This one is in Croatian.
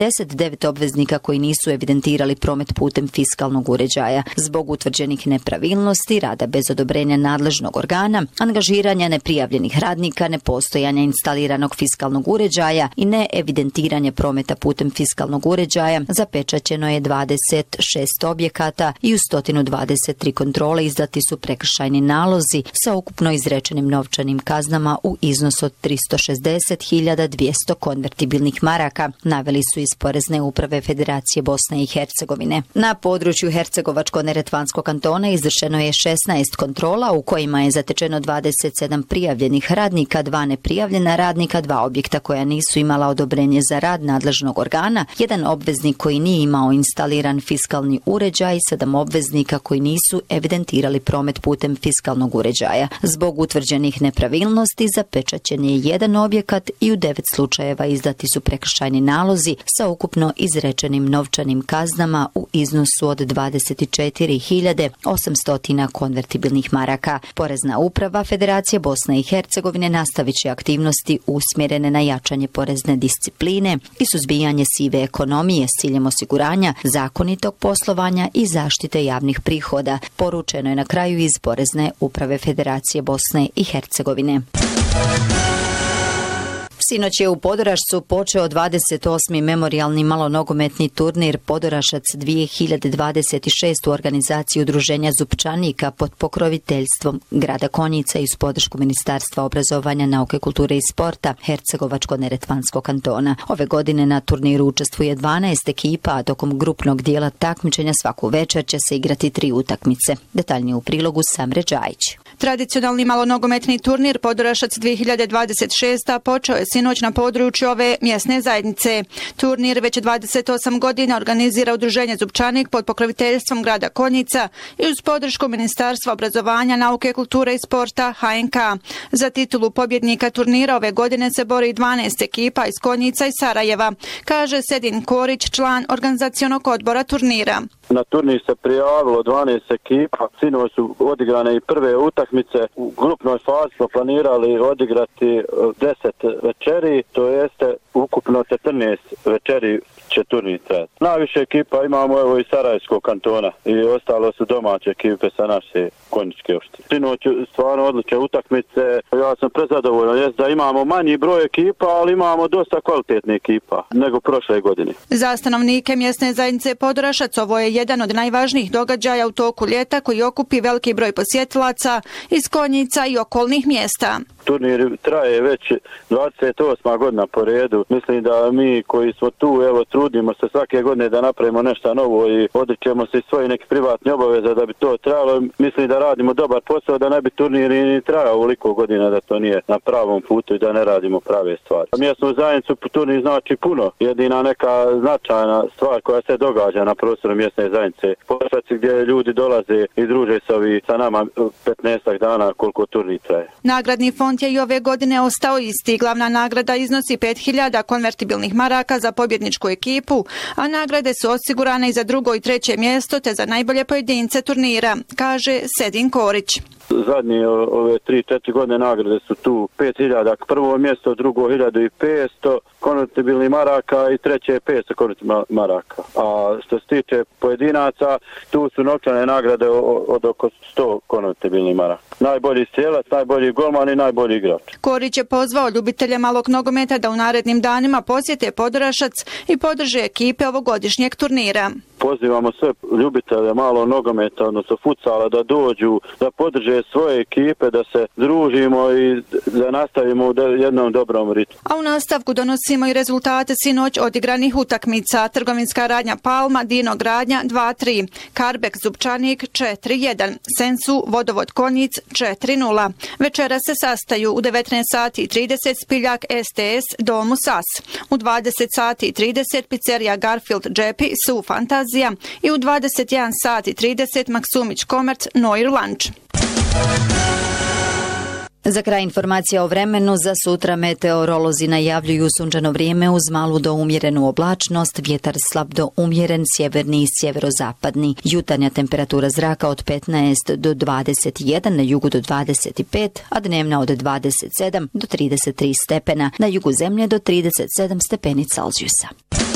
9 obveznika koji nisu evidentirali promet putem fiskalnog uređaja. Zbog utvrđenih nepravilnosti, rada bez odobrenja nadležnog organa, angažiranja neprijavljenih radnika, nepostojanja instaliranog fiskalnog uređaja i neevidentiranja prometa putem fiskalnog uređaja, zapečaćeno je 26 objekata i u 123 kontrole izdati su prekršajni nalozi sa ukupno izrečenim novčanim kaznama u iznosu od 360.200 konvertibilnih maraka, naveli su iz Porezne uprave Federacije Bosne i Hercegovine. Na području Hercegovačko-neretvanskog kantona izvršeno je 16 kontrola u kojima je zatečeno 27 prijavljenih radnika, 2 neprijavljena radnika, 2 objekta koja nisu imala odobrenje za rad nadležnog organa, 1 obveznik koji nije imao instaliran fiskalni uređaj, 7 obveznika koji nisu evidentirali promet putem fiskalnog uređaja. Zbog utvrđenih nepravilnosti zapečaćen je 1 objekat i u 9 slučajeva izdati su prekršajni nalozi sa ukupno izrečenim novčanim kaznama u iznosu od 24.800 konvertibilnih maraka. Porezna uprava Federacije Bosne i Hercegovine nastavit će aktivnosti usmjerene na jačanje porezne discipline i suzbijanje sive ekonomije s ciljem osiguranja zakonitog poslovanja i zaštite javnih prihoda, poručeno je na kraju iz Porezne uprave Federacije Bosne i Hercegovine. Sinoć je u Podorašcu počeo 28. memorijalni malonogometni turnir Podorašac 2026 u organizaciji Udruženja Zupčanika pod pokroviteljstvom grada Konjica i uz podršku Ministarstva obrazovanja, nauke, kulture i sporta Hercegovačko-neretvanskog kantona. Ove godine na turniru učestvuje 12 ekipa, a tokom grupnog dijela takmičenja svaku večer će se igrati 3 utakmice. Detaljnije u prilogu Samre Đajić. Tradicionalni malonogometni turnir Podorašac 2026 počeo je sinoć na području ove mjesne zajednice. Turnir već 28 godina organizira Udruženje Zupčanik pod pokroviteljstvom grada Konjica i uz podršku Ministarstva obrazovanja, nauke, kulture i sporta HNK. Za titulu pobjednika turnira ove godine se bori 12 ekipa iz Konjica i Sarajeva, kaže Sedin Korić, član organizacionog odbora turnira. Na turnir se prijavilo 12 ekipa, sinoć su odigrane i prve utakmice. U grupnoj fazi smo planirali odigrati 10 večeri, to jeste ukupno 14 večeri će turnir trajati. Najviše ekipa imamo evo iz Sarajevskog kantona i ostalo su domaće ekipe sa naše konjičke opštine. Sinoć stvarno odlične utakmice, ja sam prezadovoljan, jest da imamo manji broj ekipa, ali imamo dosta kvalitetnih ekipa nego prošle godine. Za stanovnike mjesne zajednice Podorašac ovo je jedan od najvažnijih događaja u toku ljeta koji okupi veliki broj posjetilaca iz Konjica i okolnih mjesta. Turnir traje već 28. godina po redu. Mislim da mi koji smo tu, evo, trudimo se svake godine da napravimo nešto novo i odričemo se iz svoje neke privatne obaveze da bi to trajalo. Mislim da radimo dobar posao, da ne bi turnir ni trajao ovoliko godina, da to nije na pravom putu i da ne radimo prave stvari. Mjesnu zajednicu turnir znači puno. Jedina neka značajna stvar koja se događa na prostoru mjesne zajednice. Pošaci gdje ljudi dolaze i druže se sa nama 15 dana koliko turnir traje. Nagradni fond je i ove godine ostao isti. Glavna nagrada iznosi 5.000 konvertibilnih maraka za pobjedničku ekipu, a nagrade su osigurane i za drugo i treće mjesto te za najbolje pojedince turnira, kaže Sedin Korić. Zadnje ove 3-4 godine nagrade su tu 5.000, prvo mjesto, drugo 1.500 konvertibilnih maraka i treće 500 konvertibilnih maraka. A što se tiče pojedinaca, tu su novčane nagrade od oko 100 konvertibilnih maraka. Najbolji strelac, najbolji golman i najbolji igrač. Korić je pozvao ljubitelje malog nogometa da u narednim danima posjete Podorašac i podrže ekipe ovogodišnjeg turnira. Pozivamo sve ljubitelje malog nogometa, odnosno futsala, da dođu, da podrže svoje ekipe, da se družimo i da nastavimo u jednom dobrom ritmu. A u nastavku donosimo i rezultate sinoć odigranih utakmica. Trgovinska radnja Palma, Dino Gradnja 2-3, Karbek Zupčanik 4-1, Sensu Vodovod Konjic 4-0. Večera se sastaju u 19:30 Spiljak STS Domu Sas, u 20:30 Pizzerija Garfield Džepi Su Fantazija i u 21:30 Maksumić Komerc Noir Lunch. Za kraj informacija o vremenu, za sutra meteorolozi najavljuju sunčano vrijeme uz malu do umjerenu oblačnost, vjetar slab do umjeren, sjeverni i sjeverozapadni. Jutarnja temperatura zraka od 15 do 21, na jugu do 25, a dnevna od 27 do 33 stepena, na jugu zemlje do 37 stepeni Celzijusa.